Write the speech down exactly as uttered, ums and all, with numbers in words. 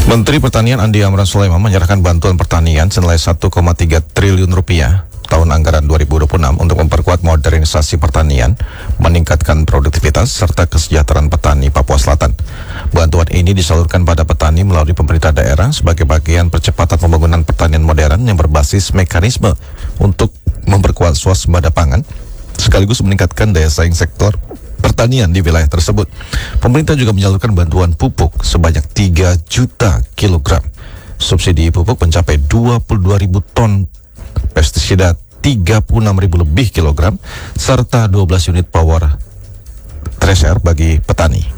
Menteri Pertanian Andi Amran Sulaiman menyerahkan bantuan pertanian senilai satu koma tiga triliun rupiah tahun anggaran dua ribu dua puluh enam untuk memperkuat modernisasi pertanian, meningkatkan produktivitas serta kesejahteraan petani Papua Selatan. Bantuan ini disalurkan pada petani melalui pemerintah daerah sebagai bagian percepatan pembangunan pertanian modern yang berbasis mekanisme untuk memperkuat swasembada pangan, sekaligus meningkatkan daya saing sektor pertanian di wilayah tersebut. Pemerintah juga menyalurkan bantuan pupuk sebanyak tiga juta kilogram. Subsidi pupuk mencapai dua puluh dua ribu ton, pestisida tiga puluh enam ribu lebih kilogram, serta dua belas unit power thresher bagi petani.